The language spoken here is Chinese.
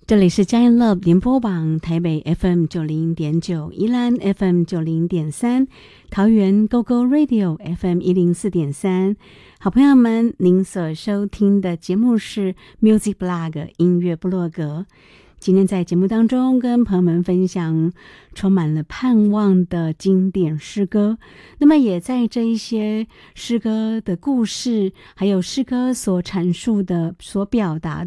这里是佳音 Love 联播网，台北 FM90.9， 宜兰 FM90.3， 桃园 GoGo Radio FM104.3。好朋友们，您所收听的节目是 Music Blog 音乐部落格。今天在节目当中跟朋友们分享充满了盼望的经典诗歌，那么也在这一些诗歌的故事还有诗歌所阐述的所表达